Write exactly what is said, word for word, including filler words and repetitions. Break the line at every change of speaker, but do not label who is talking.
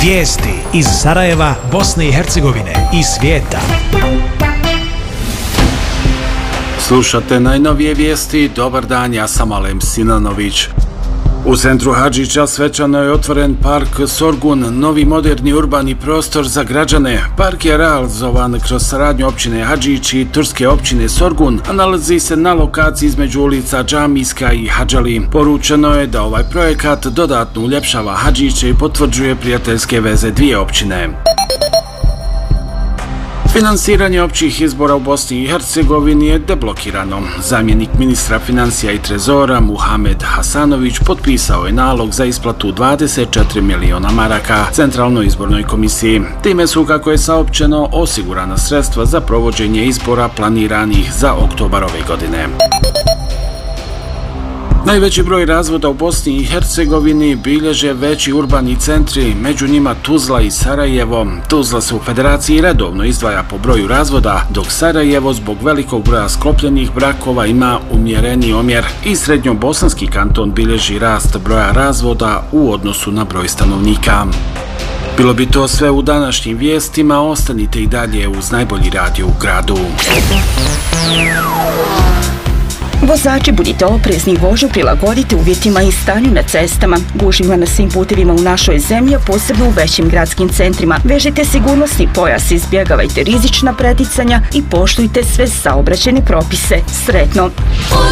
Vijesti iz Sarajeva, Bosne i Hercegovine i svijeta.
Slušate najnovije vijesti. Dobar dan, ja sam Alem Sinanović. U centru Hadžića svečano je otvoren park Sorgun, novi moderni urbani prostor za građane. Park je realizovan kroz saradnju općine Hadžić i turske općine Sorgun, a nalazi se na lokaciji između ulica Džamijska i Hadžali. Poručeno je da ovaj projekat dodatno uljepšava Hadžiće i potvrđuje prijateljske veze dvije općine. Finansiranje općih izbora u Bosni i Hercegovini je deblokirano. Zamjenik ministra financija i trezora Muhamed Hasanović potpisao je nalog za isplatu dvadeset četiri miliona maraka Centralnoj izbornoj komisiji. Time su, kako je saopćeno, osigurana sredstva za provođenje izbora planiranih za oktobar ove godine. Najveći broj razvoda u Bosni i Hercegovini bilježe veći urbani centri, među njima Tuzla i Sarajevo. Tuzla se u federaciji redovno izdvaja po broju razvoda, dok Sarajevo zbog velikog broja sklopljenih brakova ima umjereni omjer i srednjobosanski kanton bilježi rast broja razvoda u odnosu na broj stanovnika. Bilo bi to sve u današnjim vijestima, ostanite i dalje uz najbolji radio u gradu.
Vozači, budite oprezni i vožnju prilagodite uvjetima i stanju na cestama. Gužvima na svim putevima u našoj zemlji, a posebno u većim gradskim centrima. Vežite sigurnosni pojas, izbjegavajte rizična preticanja i poštujte sve saobraćajne propise. Sretno!